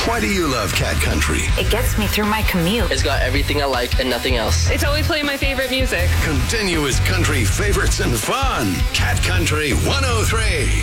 Why do you love Cat Country? It gets me through my commute. It's got everything I like and nothing else. It's always playing my favorite music. Continuous country favorites and fun. Cat Country 103.